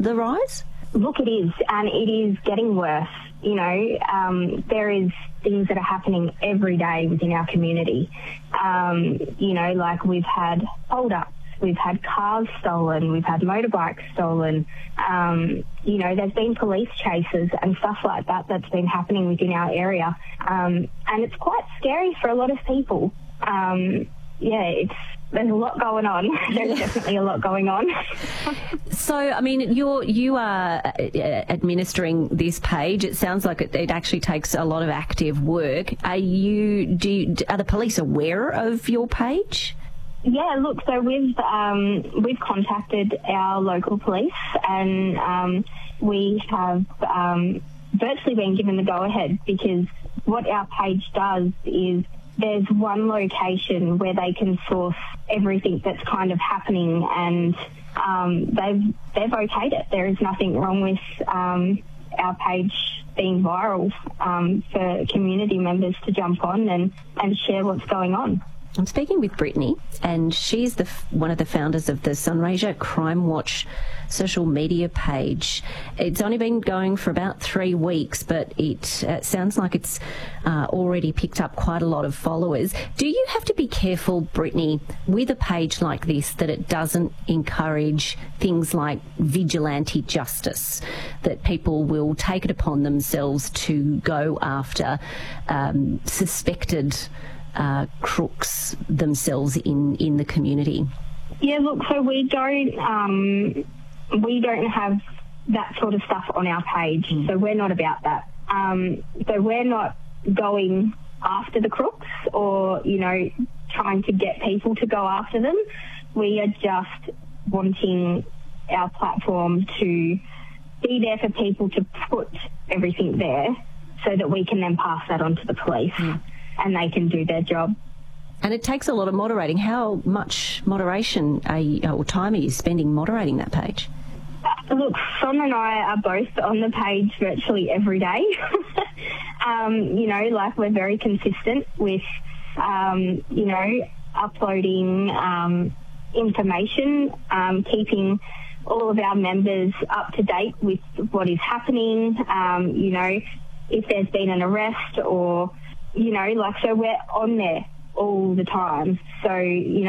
the rise? Look, it is, and it is getting worse. You know, there is things that are happening every day within our community. You know, like we've had hold-ups, we've had cars stolen, we've had motorbikes stolen. You know, there's been police chases and stuff like that that's been happening within our area. And it's quite scary for a lot of people. There's a lot going on. There's definitely a lot going on. So, I mean, you are administering this page. It sounds like it actually takes a lot of active work. Are the police aware of your page? Yeah, look, so we've contacted our local police, and we have virtually been given the go-ahead, because what our page does is there's one location where they can source everything that's kind of happening, and they've okayed it. There is nothing wrong with our page being viral for community members to jump on and share what's going on. I'm speaking with Brittany, and she's one of the founders of the Sunraysia Crime Watch social media page. It's only been going for about 3 weeks, but it sounds like it's already picked up quite a lot of followers. Do you have to be careful, Brittany, with a page like this, that it doesn't encourage things like vigilante justice, that people will take it upon themselves to go after suspected crooks themselves in the community? Yeah, look, so we don't have that sort of stuff on our page, so we're not about that. So we're not going after the crooks or, you know, trying to get people to go after them. We are just wanting our platform to be there for people to put everything there so that we can then pass that on to the police. And they can do their job. And it takes a lot of moderating. How much moderation or time are you spending moderating that page? Look, Son and I are both on the page virtually every day. You know, like, we're very consistent with, you know, uploading information, keeping all of our members up to date with what is happening, you know, if there's been an arrest or, you know, like, so we're on there all the time. So, you know,